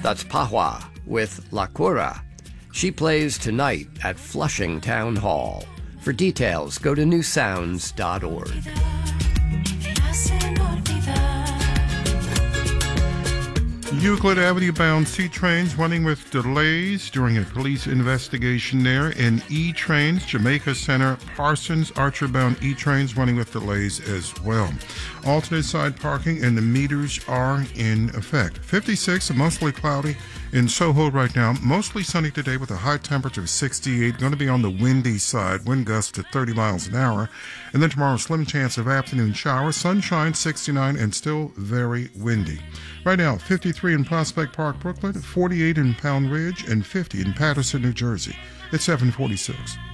That's Pahwa with La Cura. She plays tonight at Flushing Town Hall. For details, go to newsounds.org. Euclid Avenue-bound C trains running with delays during a police investigation there. And E trains, Jamaica Center, Parsons, Archer-bound E trains running with delays as well. Alternate side parking and the meters are in effect. 56, mostly cloudy in Soho right now. Mostly sunny today with a high temperature of 68. Going to be on the windy side. Wind gusts to 30 miles an hour. And then tomorrow, slim chance of afternoon showers. Sunshine, 69, and still very windy. Right now, 53 in Prospect Park, Brooklyn, 48 in Pound Ridge, and 50 in Paterson, New Jersey. It's 7:46.